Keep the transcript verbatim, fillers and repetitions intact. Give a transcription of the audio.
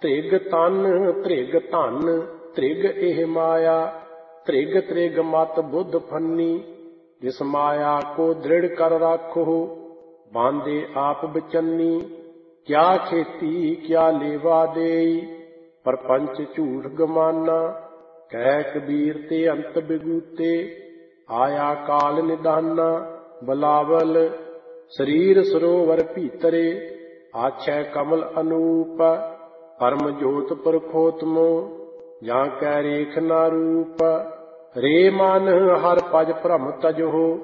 ਧ੍ਰਿਗ ਤਨ ਧ੍ਰਿਗ ਧਨ ਧ੍ਰਿਗ ਇਹ ਮਾਇਆ, ਧ੍ਰਿਗ ਤ੍ਰਿਗ ਮਤ ਬੁੱਧ ਫੰਨੀ। ਜਿਸ ਮਾਇਆ ਕੋ ਦ੍ਰਿੜ ਕਰ ਰਾਖੋ, ਬਾਂਧੇ ਆਪ ਬਚੰਨੀ। ਕਿਆ ਖੇਤੀ ਕਿਆ ਲੇਵਾ ਦੇਈ, ਪਰਪੰਚ ਝੂਠ ਗਮਾਨਾ। ਕਹਿ ਕਬੀਰ ਤੇ ਅੰਤ ਬਿਗੂਤੇ, ਆਇਆ ਕਾਲ ਨਿਦਾਨਾ। ਬਲਾਵਲ ਸਰੀਰ ਸਰੋਵਰ ਭੀਤਰੇ, ਆਛੈ ਕਮਲ ਅਨੂਪ। ਪਰਮ ਜੋਤ ਪੁਰਖੋਤਮੋ, ਜਾਂ ਕੈ ਰੇਖ ਨਾ ਰੂਪ। ਰੇ ਮਨ ਹਰਿ ਭਜ ਭ੍ਰਮ ਤਜਹੁ,